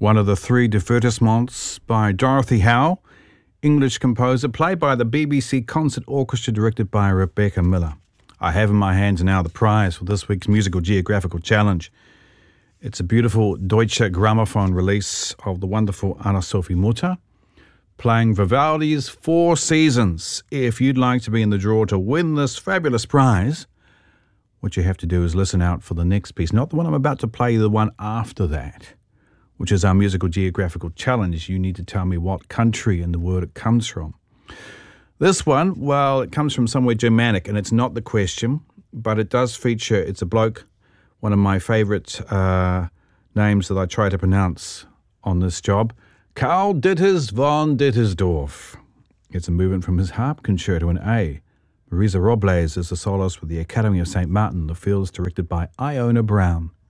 one of the three divertissements by Dorothy Howe, English composer, played by the BBC Concert Orchestra, directed by Rebecca Miller. I have in my hands now the prize for this week's Musical Geographical Challenge. It's a beautiful Deutsche Grammophon release of the wonderful Anna-Sophie Mutter, playing Vivaldi's Four Seasons. If you'd like to be in the draw to win this fabulous prize, what you have to do is listen out for the next piece. Not the one I'm about to play, the one after that, which is our Musical Geographical Challenge. You need to tell me what country and the word it comes from. This one, well, it comes from somewhere Germanic, and it's not the question, but it does feature, it's a bloke, one of my favourite names that I try to pronounce on this job, Karl Ditters von Dittersdorf. It's a movement from his harp concerto in A. Marisa Robles is the soloist with the Academy of St. Martin. The field's directed by Iona Brown.